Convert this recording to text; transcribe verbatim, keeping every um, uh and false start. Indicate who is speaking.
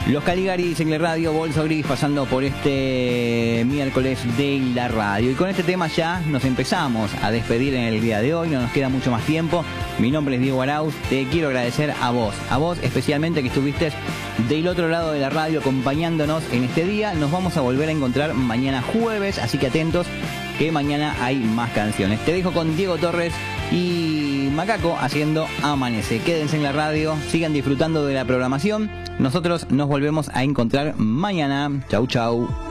Speaker 1: Los Caligari, Single Radio, Bolso Gris, pasando por este miércoles de la radio. Y con este tema ya nos empezamos a despedir en el día de hoy, no nos queda mucho más tiempo. Mi nombre es Diego Arauz, te quiero agradecer a vos, a vos especialmente que estuviste del otro lado de la radio acompañándonos en este día. Nos vamos a volver a encontrar mañana jueves, así que atentos que mañana hay más canciones. Te dejo con Diego Torres y Macaco haciendo Amanece. Quédense en la radio, sigan disfrutando de la programación. Nosotros nos volvemos a encontrar mañana. Chau, chau.